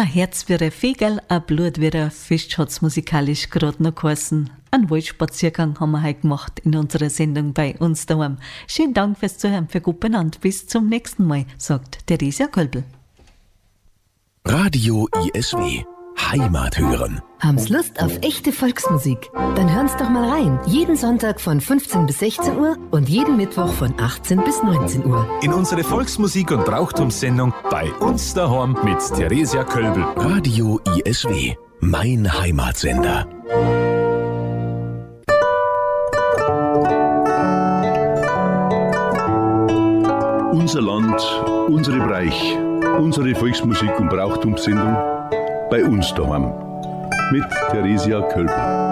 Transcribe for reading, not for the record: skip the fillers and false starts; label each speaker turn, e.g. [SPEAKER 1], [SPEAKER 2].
[SPEAKER 1] Herz wie ein Fegel, ein Blut wie ein Fisch hat's musikalisch gerade noch geheißen. Einen Waldspaziergang haben wir heute gemacht in unserer Sendung bei uns daheim. Schönen Dank fürs Zuhören, für gut benannt. Bis zum nächsten Mal, sagt Theresia Kölbel.
[SPEAKER 2] Radio ISW. Heimat hören.
[SPEAKER 3] Haben's Lust auf echte Volksmusik? Dann hören's doch mal rein. Jeden Sonntag von 15 bis 16 Uhr und jeden Mittwoch von 18 bis 19 Uhr.
[SPEAKER 4] In unsere Volksmusik- und Brauchtumssendung bei uns daheim mit Theresia Kölbel.
[SPEAKER 2] Radio ISW. Mein Heimatsender.
[SPEAKER 5] Unser Land, unsere Bereich, unsere Volksmusik- und Brauchtumssendung bei uns daheim mit Theresia Kölbel.